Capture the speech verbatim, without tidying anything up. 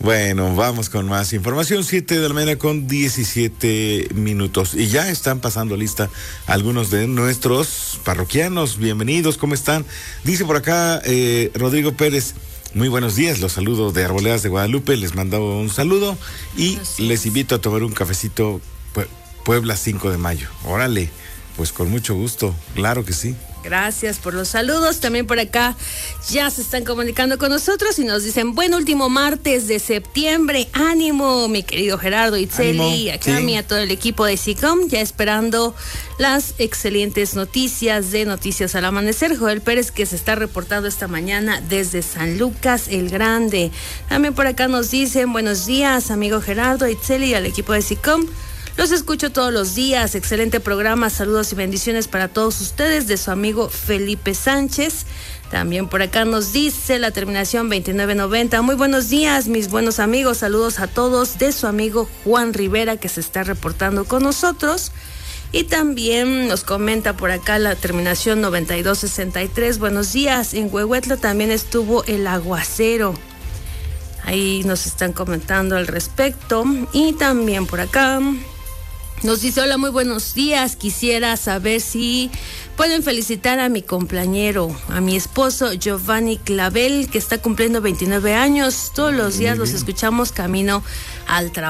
Bueno, vamos con más información. Siete de la mañana con diecisiete minutos. Y ya están pasando lista algunos de nuestros parroquianos. Bienvenidos, ¿cómo están? Dice por acá eh, Rodrigo Pérez. Muy buenos días, los saludo de Arboledas de Guadalupe. Les mando un saludo y les invito a tomar un cafecito Puebla cinco de mayo. Órale, pues con mucho gusto, claro que sí. Gracias por los saludos. También por acá ya se están comunicando con nosotros y nos dicen, buen último martes de septiembre. Ánimo, mi querido Gerardo Itzeli, a Cami, sí. A todo el equipo de SICOM, ya esperando las excelentes noticias de Noticias al Amanecer. Joel Pérez, que se está reportando esta mañana desde San Lucas el Grande. También por acá nos dicen, buenos días, amigo Gerardo Itzeli y al equipo de SICOM. Los escucho todos los días, excelente programa, saludos y bendiciones para todos ustedes, de su amigo Felipe Sánchez. También por acá nos dice la terminación veintinueve noventa, muy buenos días mis buenos amigos, saludos a todos, de su amigo Juan Rivera, que se está reportando con nosotros. Y también nos comenta por acá la terminación noventa y dos sesenta y tres, buenos días, en Huehuetla también estuvo el aguacero. Ahí nos están comentando al respecto. Y también por acá nos dice, hola, muy buenos días, quisiera saber si pueden felicitar a mi compañero, a mi esposo Giovanni Clavel, que está cumpliendo veintinueve años, todos los días los escuchamos camino al trabajo.